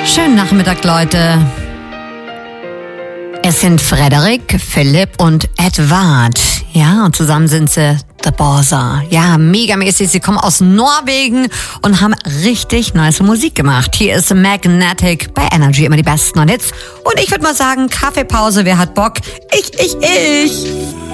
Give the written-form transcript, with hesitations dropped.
Schönen Nachmittag, Leute. Es sind Frederik, Philipp und Edvard. Ja, und zusammen sind sie The Borsa. Ja, megamäßig. Sie kommen aus Norwegen und haben richtig nice Musik gemacht. Hier ist Magnetic bei Energy, immer die besten Hits. Und ich würde mal sagen, Kaffeepause, wer hat Bock? Ich.